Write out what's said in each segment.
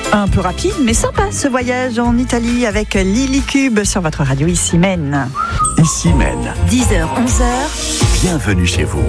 Un peu rapide, mais sympa ce voyage en Italie avec Lily Cube sur votre radio Ici Mène. Ici Mène. 10h, 11h. Bienvenue chez vous.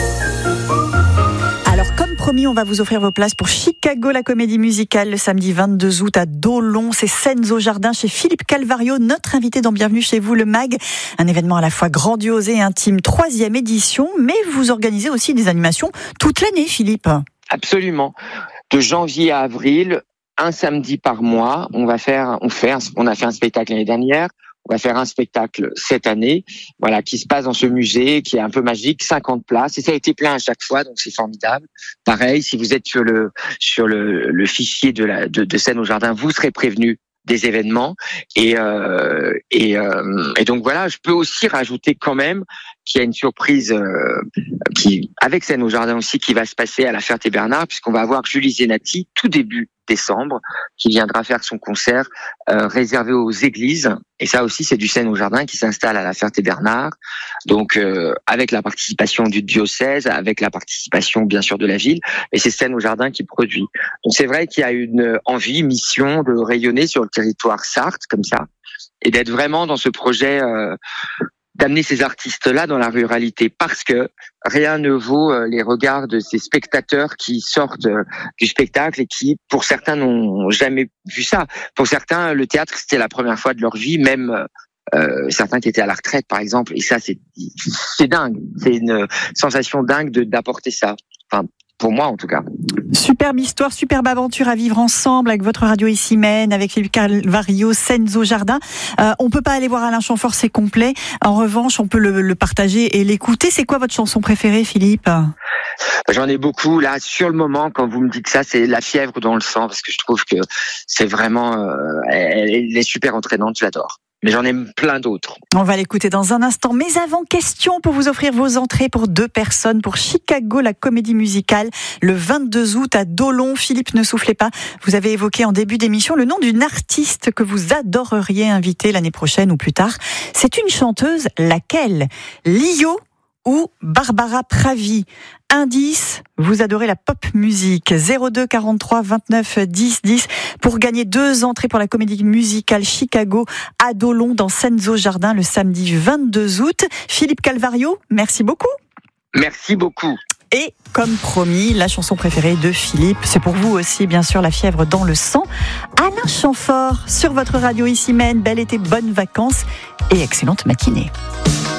Alors, comme promis, on va vous offrir vos places pour Chicago, la comédie musicale, le samedi 22 août à Dolon. C'est Scènes au Jardin chez Philippe Calvario, notre invité dans Bienvenue chez vous, le MAG. Un événement à la fois grandiose et intime, 3e édition, mais vous organisez aussi des animations toute l'année, Philippe. Absolument. De janvier à avril, un samedi par mois, on a fait un spectacle l'année dernière. On va faire un spectacle cette année, voilà, qui se passe dans ce musée, qui est un peu magique, 50 places, et ça a été plein à chaque fois, donc c'est formidable. Pareil, si vous êtes sur le fichier de Scènes au Jardin, vous serez prévenus des événements, et donc voilà. Je peux aussi rajouter quand même qu'il y a une surprise avec Scènes au Jardin aussi, qui va se passer à la Ferté-Bernard, puisqu'on va avoir Julie Zenati tout début décembre, qui viendra faire son concert réservé aux églises. Et ça aussi, c'est du Scènes au Jardin qui s'installe à la Ferté-Bernard. Donc, avec la participation du diocèse, avec la participation, bien sûr, de la ville. Et c'est Scènes au Jardin qui produit. Donc, c'est vrai qu'il y a une envie, mission de rayonner sur le territoire sarthe, comme ça, et d'être vraiment dans ce projet d'amener ces artistes-là dans la ruralité, parce que rien ne vaut les regards de ces spectateurs qui sortent du spectacle et qui, pour certains, n'ont jamais vu ça. Pour certains, le théâtre, c'était la première fois de leur vie, même certains qui étaient à la retraite, par exemple. Et ça, c'est dingue. C'est une sensation dingue d'apporter ça. Enfin, pour moi, en tout cas. Superbe histoire, superbe aventure à vivre ensemble avec votre radio Ici Mène, avec Philippe Calvario, Scènes au Jardin. On peut pas aller voir Alain Chamfort, c'est complet. En revanche, on peut le partager et l'écouter. C'est quoi votre chanson préférée, Philippe ? J'en ai beaucoup. Là, sur le moment, quand vous me dites ça, c'est La fièvre dans le sang, parce que je trouve que c'est vraiment... elle est super entraînante, je l'adore. Mais j'en ai plein d'autres. On va l'écouter dans un instant. Mais avant, question pour vous offrir vos entrées pour 2 personnes pour Chicago, la comédie musicale, le 22 août à Dolon. Philippe, ne soufflez pas. Vous avez évoqué en début d'émission le nom d'une artiste que vous adoreriez inviter l'année prochaine ou plus tard. C'est une chanteuse, laquelle ? Lio ou Barbara Pravi? Indice, vous adorez la pop musique. 02 43 29 10 10 pour gagner 2 entrées pour la comédie musicale Chicago à Dolon dans Scènes au Jardin le samedi 22 août. Philippe Calvario, merci beaucoup. Merci beaucoup. Et comme promis, la chanson préférée de Philippe, c'est pour vous aussi, bien sûr, La fièvre dans le sang. Alain Chamfort sur votre radio Ici Mène. Bel été, bonnes vacances et excellente matinée.